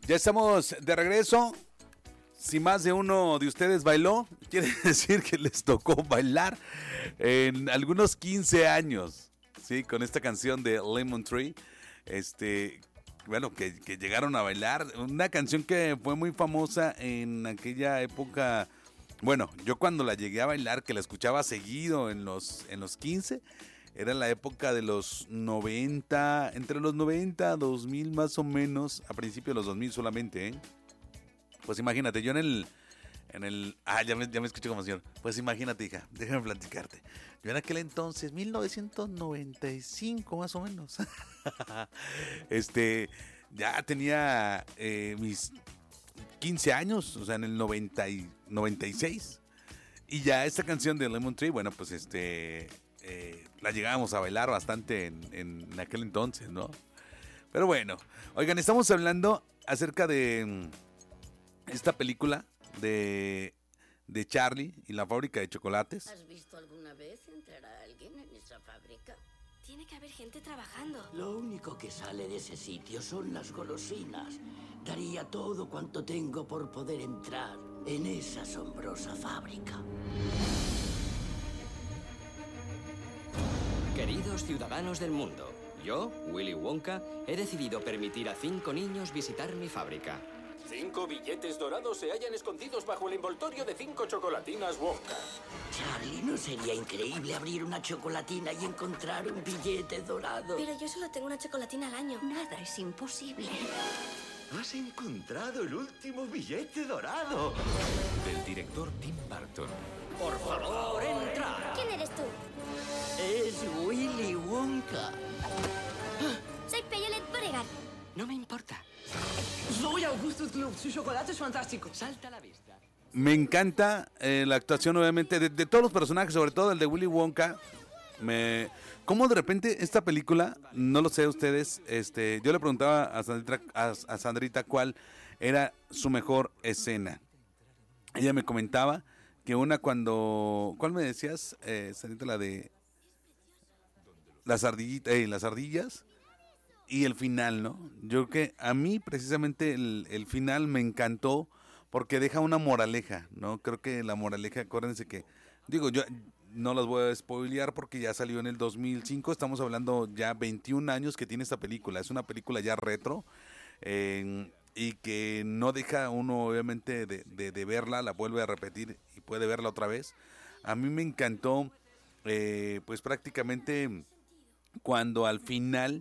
Ya estamos de regreso. Si más de uno de ustedes bailó, quiere decir que les tocó bailar en algunos 15 años, ¿sí? Con esta canción de Lemon Tree, bueno, que llegaron a bailar. Una canción que fue muy famosa en aquella época. Bueno, yo cuando la llegué a bailar, que la escuchaba seguido en los 15, era la época de los 90, entre los 90, 2000 más o menos, a principios de los 2000 solamente, ¿eh? Pues imagínate, yo ya me escuché como señor. Pues imagínate, hija, déjame platicarte. Yo en aquel entonces, 1995 más o menos, ya tenía mis 15 años, o sea, en el 96. Y ya esta canción de Lemon Tree, bueno, pues la llegábamos a bailar bastante en aquel entonces, ¿no? Pero bueno, oigan, estamos hablando acerca de esta película de Charlie y la fábrica de chocolates. ¿Has visto alguna vez entrar a alguien en esa fábrica? Tiene que haber gente trabajando. Lo único que sale de ese sitio son las golosinas. Daría todo cuanto tengo por poder entrar en esa asombrosa fábrica. Queridos ciudadanos del mundo, yo, Willy Wonka, he decidido permitir a 5 niños visitar mi fábrica. 5 billetes dorados se hallan escondidos bajo el envoltorio de 5 chocolatinas Wonka. Charlie, ¿no sería increíble abrir una chocolatina y encontrar un billete dorado? Pero yo solo tengo una chocolatina al año. Nada es imposible. ¡Has encontrado el último billete dorado! Del director Tim Burton. Por favor, entra. ¿Quién eres tú? Es Willy Wonka. Soy Peyolet Beauregard. No me importa. Soy Augustus Gloop, su chocolate es fantástico. Salta a la vista. Me encanta la actuación, obviamente, de todos los personajes, sobre todo el de Willy Wonka. ¿Cómo de repente esta película, no lo sé ustedes, yo le preguntaba a Sandrita cuál era su mejor escena. Ella me comentaba que ¿cuál me decías, Sandrita? La de las ardillas y el final, ¿no? Yo creo que a mí precisamente el final me encantó porque deja una moraleja, ¿no? Creo que la moraleja, acuérdense que, digo, yo no las voy a spoilear porque ya salió en el 2005, estamos hablando ya 21 años que tiene esta película, es una película ya retro, y que no deja uno obviamente de verla, la vuelve a repetir y puede verla otra vez. A mí me encantó, pues prácticamente cuando al final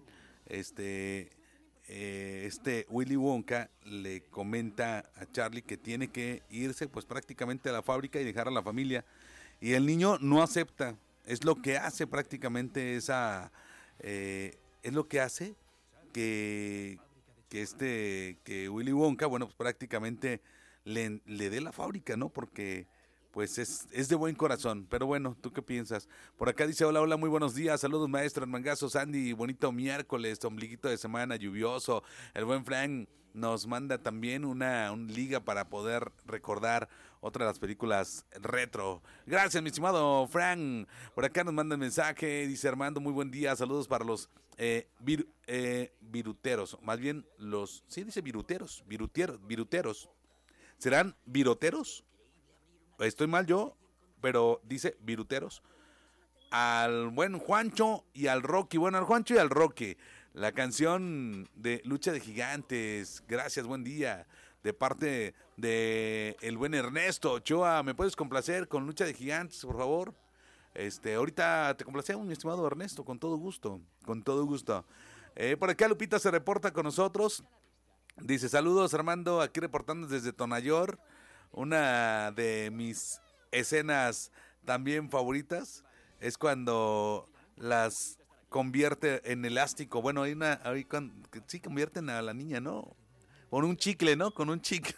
Willy Wonka le comenta a Charlie que tiene que irse pues prácticamente a la fábrica y dejar a la familia, y el niño no acepta. Es lo que hace prácticamente es lo que hace que Willy Wonka, bueno, pues prácticamente le dé la fábrica, ¿no? Porque pues es de buen corazón. Pero bueno, ¿tú qué piensas? Por acá dice, hola, muy buenos días, saludos maestro, Mangazo, Sandy, bonito miércoles, ombliguito de semana lluvioso. El buen Frank nos manda también una liga para poder recordar otra de las películas retro. Gracias, mi estimado Frank. Por acá nos manda un mensaje, dice Armando, muy buen día, saludos para los viruteros, más bien dice viruteros. ¿Serán viroteros? Estoy mal yo, pero dice viruteros. Al buen Juancho y al Rocky. Bueno, al Juancho y al Rocky. La canción de Lucha de Gigantes. Gracias, buen día. De parte de el buen Ernesto Ochoa. ¿Me puedes complacer con Lucha de Gigantes, por favor? Ahorita te complacemos, mi estimado Ernesto, con todo gusto. Con todo gusto. Por acá Lupita se reporta con nosotros. Dice, saludos Armando, aquí reportando desde Tonayor. Una de mis escenas también favoritas es cuando las convierte en elástico. Bueno, hay que sí convierten a la niña, ¿no? Con un chicle, ¿no? Con un chicle.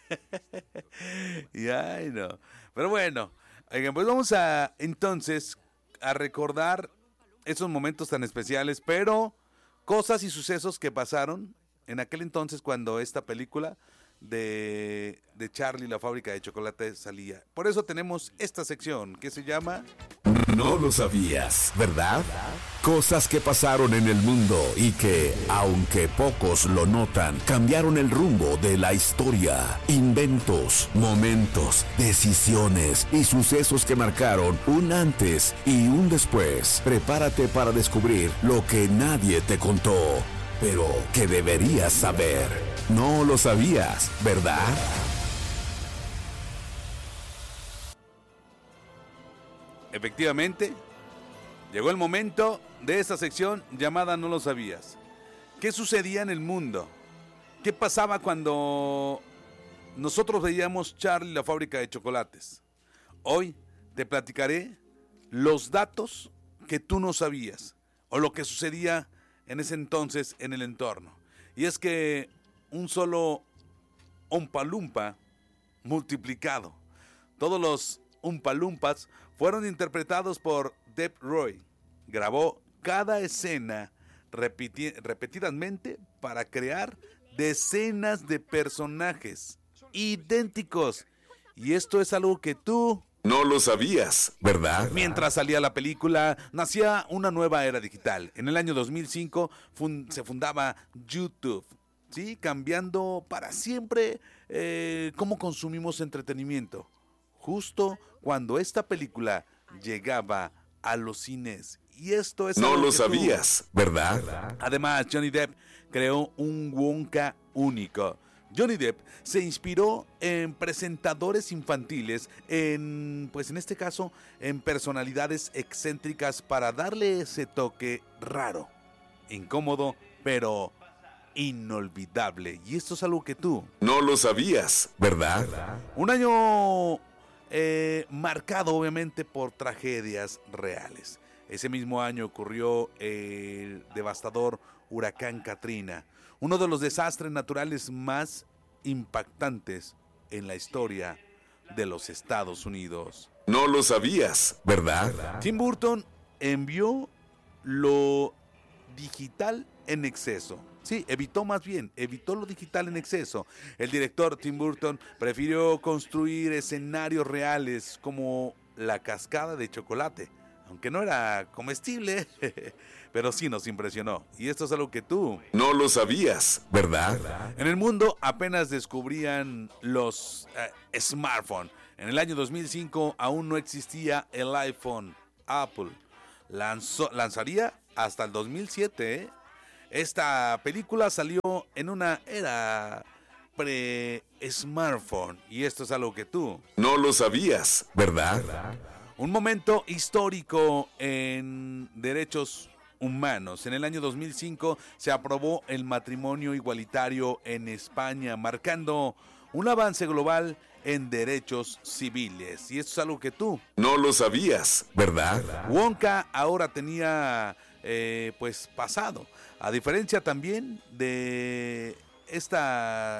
Y ay, no. Pero bueno, oigan, pues vamos entonces a recordar esos momentos tan especiales, pero cosas y sucesos que pasaron en aquel entonces cuando esta película de Charlie la fábrica de chocolate salía. Por eso tenemos esta sección que se llama No lo sabías, ¿verdad? Cosas que pasaron en el mundo y que, aunque pocos lo notan, cambiaron el rumbo de la historia. Inventos, momentos, decisiones y sucesos que marcaron un antes y un después. Prepárate para descubrir lo que nadie te contó, pero que deberías saber. No lo sabías, ¿verdad? Efectivamente, llegó el momento de esta sección llamada No lo sabías. ¿Qué sucedía en el mundo? ¿Qué pasaba cuando nosotros veíamos Charlie la fábrica de chocolates? Hoy te platicaré los datos que tú no sabías o lo que sucedía en ese entonces en el entorno. Y es que un solo Oompa Loompa multiplicado. Todos los Oompa Loompas fueron interpretados por Deb Roy. Grabó cada escena repetidamente para crear decenas de personajes idénticos. Y esto es algo que tú no lo sabías, ¿verdad? Mientras salía la película, nacía una nueva era digital. En el año 2005 se fundaba YouTube, ¿sí? Cambiando para siempre cómo consumimos entretenimiento. Justo cuando esta película llegaba a los cines. Y esto es no lo sabías, ¿verdad? Además, Johnny Depp creó un Wonka único. Johnny Depp se inspiró en presentadores infantiles, pues en este caso, en personalidades excéntricas para darle ese toque raro, incómodo, pero inolvidable. Y esto es algo que tú no lo sabías, ¿verdad? Un año marcado obviamente por tragedias reales. Ese mismo año ocurrió el devastador huracán Katrina, uno de los desastres naturales más impactantes en la historia de los Estados Unidos. No lo sabías, ¿verdad? Tim Burton envió lo digital en exceso. Sí, evitó lo digital en exceso. El director Tim Burton prefirió construir escenarios reales como la cascada de chocolate, aunque no era comestible, pero sí nos impresionó. Y esto es algo que tú no lo sabías, ¿verdad? En el mundo apenas descubrían los smartphones. En el año 2005 aún no existía el iPhone. Apple lanzaría hasta el 2007, ¿eh? Esta película salió en una era pre-smartphone. Y esto es algo que tú no lo sabías, ¿verdad? Un momento histórico en derechos humanos. En el año 2005 se aprobó el matrimonio igualitario en España, marcando un avance global en derechos civiles. Y esto es algo que tú no lo sabías, ¿verdad? Wonka ahora tenía pasado. A diferencia también de esta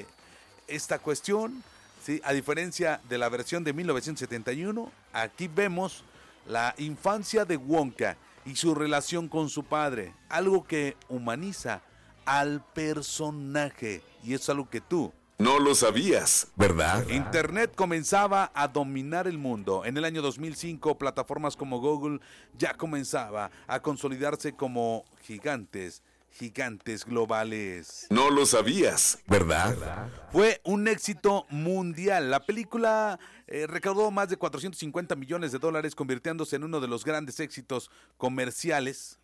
cuestión, ¿sí? A diferencia de la versión de 1971, aquí vemos la infancia de Wonka y su relación con su padre, algo que humaniza al personaje, y es algo que tú no lo sabías, ¿verdad? Internet comenzaba a dominar el mundo. En el año 2005, plataformas como Google ya comenzaba a consolidarse como gigantes globales. No lo sabías, ¿verdad? Fue un éxito mundial. La película recaudó más de $450 millones, convirtiéndose en uno de los grandes éxitos comerciales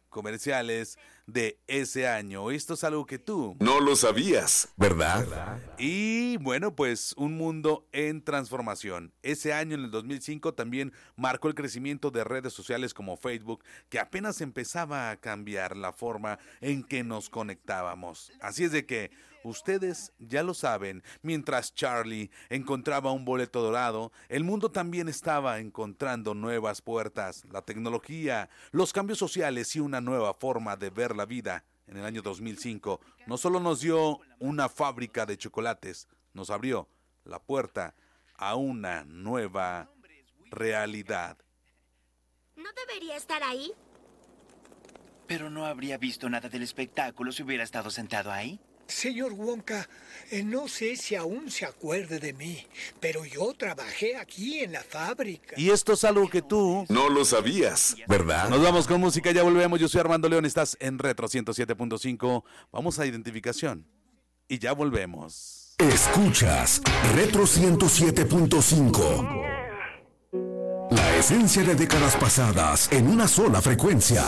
de ese año. Esto es algo que tú no lo sabías, ¿verdad? Y bueno, pues un mundo en transformación. Ese año, en el 2005, también marcó el crecimiento de redes sociales como Facebook, que apenas empezaba a cambiar la forma en que nos conectábamos. Así es de que ustedes ya lo saben, mientras Charlie encontraba un boleto dorado, el mundo también estaba encontrando nuevas puertas. La tecnología, los cambios sociales y una nueva forma de ver la vida. En el año 2005 no solo nos dio una fábrica de chocolates, nos abrió la puerta a una nueva realidad. ¿No debería estar ahí? Pero no habría visto nada del espectáculo si hubiera estado sentado ahí. Señor Wonka, no sé si aún se acuerde de mí, pero yo trabajé aquí en la fábrica. Y esto es algo que tú no lo sabías, ¿verdad? Nos vamos con música, ya volvemos. Yo soy Armando León, estás en Retro 107.5. Vamos a identificación y ya volvemos. Escuchas Retro 107.5. La esencia de décadas pasadas en una sola frecuencia.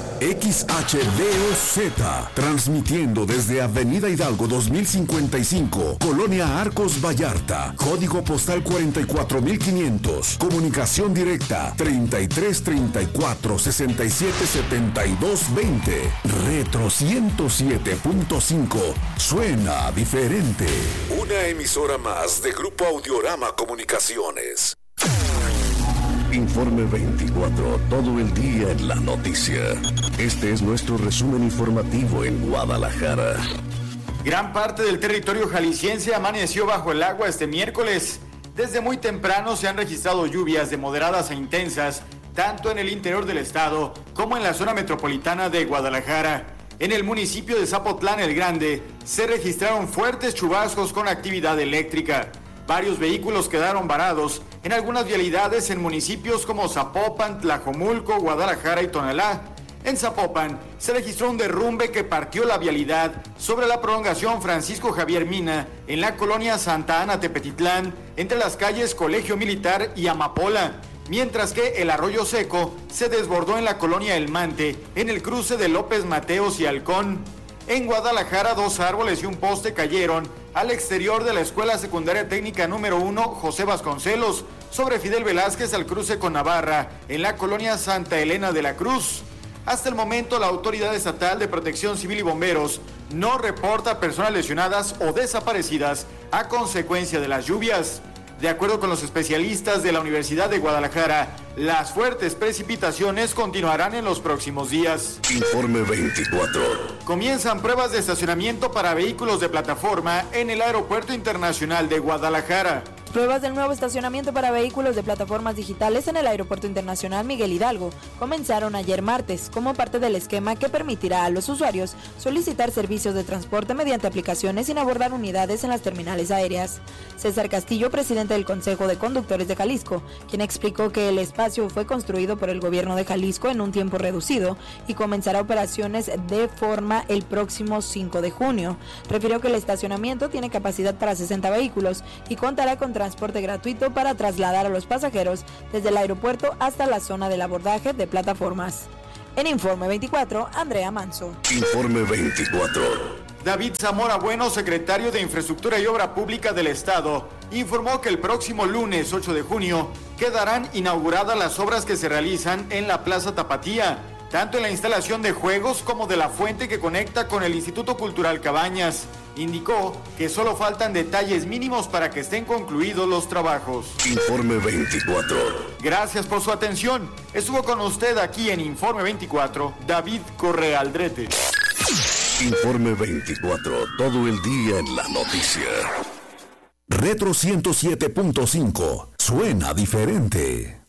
XHDOZ, transmitiendo desde Avenida Hidalgo 2055, Colonia Arcos Vallarta, código postal 44500, comunicación directa 3334-677220, Retro 107.5, suena diferente. Una emisora más de Grupo Audiorama Comunicaciones. Informe 24, todo el día en la noticia. Este es nuestro resumen informativo en Guadalajara. Gran parte del territorio jalisciense amaneció bajo el agua este miércoles. Desde muy temprano se han registrado lluvias de moderadas a intensas, tanto en el interior del estado como en la zona metropolitana de Guadalajara. En el municipio de Zapotlán el Grande se registraron fuertes chubascos con actividad eléctrica. Varios vehículos quedaron varados en algunas vialidades en municipios como Zapopan, Tlajomulco, Guadalajara y Tonalá. En Zapopan se registró un derrumbe que partió la vialidad sobre la prolongación Francisco Javier Mina en la colonia Santa Ana Tepetitlán, entre las calles Colegio Militar y Amapola, mientras que el arroyo seco se desbordó en la colonia El Mante, en el cruce de López Mateos y Halcón. En Guadalajara, 2 árboles y un poste cayeron al exterior de la Escuela Secundaria Técnica número 1 José Vasconcelos, sobre Fidel Velázquez al cruce con Navarra, en la colonia Santa Elena de la Cruz. Hasta el momento, la Autoridad Estatal de Protección Civil y Bomberos no reporta personas lesionadas o desaparecidas a consecuencia de las lluvias. De acuerdo con los especialistas de la Universidad de Guadalajara, las fuertes precipitaciones continuarán en los próximos días. Informe 24. Comienzan pruebas de estacionamiento para vehículos de plataforma en el Aeropuerto Internacional de Guadalajara. Pruebas del nuevo estacionamiento para vehículos de plataformas digitales en el Aeropuerto Internacional Miguel Hidalgo comenzaron ayer martes, como parte del esquema que permitirá a los usuarios solicitar servicios de transporte mediante aplicaciones sin abordar unidades en las terminales aéreas. César Castillo, presidente del Consejo de Conductores de Jalisco, quien explicó que el espacio fue construido por el gobierno de Jalisco en un tiempo reducido y comenzará operaciones de forma el próximo 5 de junio. Refirió que el estacionamiento tiene capacidad para 60 vehículos y contará con transporte gratuito para trasladar a los pasajeros desde el aeropuerto hasta la zona del abordaje de plataformas. En Informe 24, Andrea Manso. Informe 24. David Zamora Bueno, secretario de Infraestructura y Obra Pública del Estado, informó que el próximo lunes 8 de junio quedarán inauguradas las obras que se realizan en la Plaza Tapatía, tanto en la instalación de juegos como de la fuente que conecta con el Instituto Cultural Cabañas. Indicó que solo faltan detalles mínimos para que estén concluidos los trabajos. Informe 24. Gracias por su atención. Estuvo con usted aquí en Informe 24, David Correa Aldrete. Informe 24, todo el día en la noticia. Retro 107.5, suena diferente.